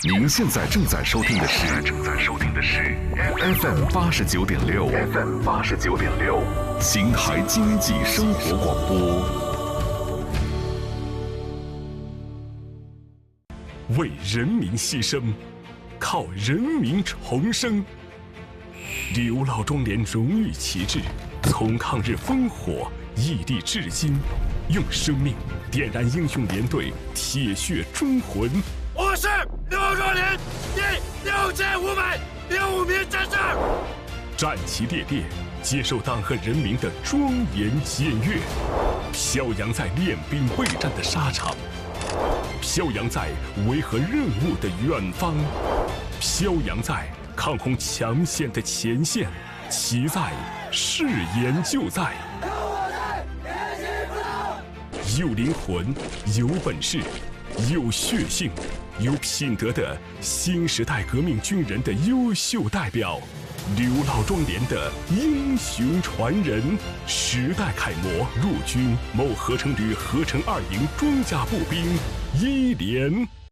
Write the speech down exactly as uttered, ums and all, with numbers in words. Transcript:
您现在正在收听的是正在收听的是 F M 八十九点六 F M 八十九点六邢台经济生活广播。 为人民牺牲，靠人民重生。刘老庄连荣誉旗帜从抗日烽火屹立至今，用生命点燃英雄连队铁血忠魂。 我是刘壮连第六千五百零五名战士， 战旗猎猎，接受党和人民的庄严检阅，飘扬在练兵备战的沙场，飘扬在维和任务的远方，飘扬在抗洪抢险的前线，其在誓言就在。有灵魂，有本事，有血性，有品德的新时代革命军人的优秀代表，刘老庄连的英雄传人，时代楷模，陆军某合成旅合成二营装甲步兵一连。